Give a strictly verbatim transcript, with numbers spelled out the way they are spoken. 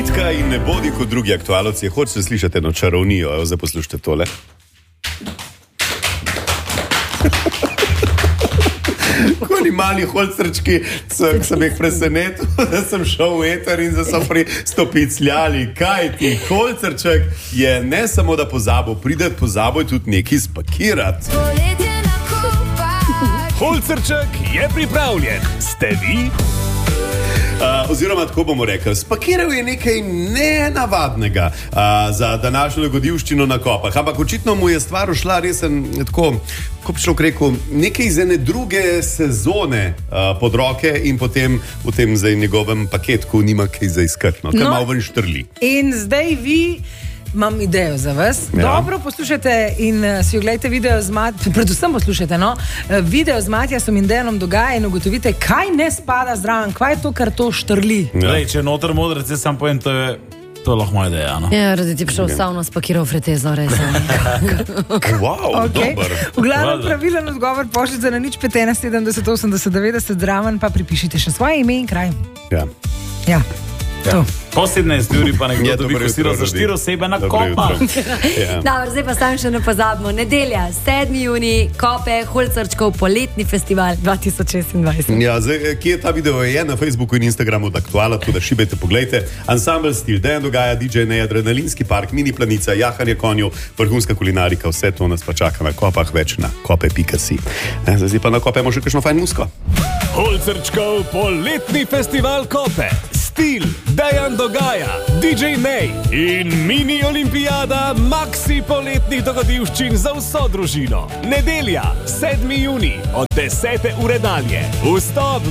petka in ne bodi kot drugi aktualci. Hočete slišati eno čarovnijo, evo, zdaj poslušajte tole. Koli mali holcerčki, sem, sem jih presenetil, da sem šel v eter in da so pri stopicljali. Kaj ti, holcerček je ne samo da pozabo, pride pozabo in tudi nekaj spakirati. Holcerček je pripravljen. Ste vi? Uh, oziroma, tako bomo rekli, spakiral je nekaj nenavadnega uh, za današnjo dogodivščino na Kopah, ampak očitno mu je stvar ušla res tako, ko bi človek rekel, nekaj iz ene druge sezone uh, pod roke in potem v tem zdaj njegovem paketku nima kaj za iskati, no, kar No. malo ven štrli. In zdaj vi, imam idejo za vas. Ja. Dobro poslušajte in uh, si oglejte video z Matjasom, predvsem poslušajte, no, uh, video z Matjasom in Dejanom dogaja in ugotovite, kaj ne spada zraven, kaj je to, kar to štrli. Ja. Lej, če noter modrec, jaz sam povem, to je, to je lahko moja ideja, no? Ja, radi ti prišel v savno, spakiral fretezo, res. Wow, Okay. dober. V glavnem Valjda. pravilen odgovor pošljite na nič pet ena sedemdeset osemdeset devetdeset, zraven pa pripišite še svoje ime in kraj. Ja. Ja, to. Po sedemnajst uri pa nekdo Ja, dobi dobro kosilo jutro, za štiri ljudi. osebe na Dobro Kopah. jutro. Ja. Dobro, zdaj pa sam še ne pozabimo. Nedelja, sedmi junij, Kope, Holcerčkov poletni festival dva tisoč šestindvajset. Ja, zdaj, kje je ta video? Je na Facebooku in Instagramu od Aktuala, tako da šibajte, poglejte. Ansambl Stil, Dejan dogaja, D J Ne, Adrenalinski park, mini planica, jahanje konjev, vrhunska kulinarika, vse to nas pa čaka na Kopah, več na kope pika si. E, zdaj pa nakopemo še kakšno fajn musko. Holcerčkov poletni festival Kope. Stil, Dejan dogaja, D J Nej in mini olimpijada Maxi poletnih dogodivščin za vso družino. Nedelja, sedmi junij od desete ure dalje. Vstop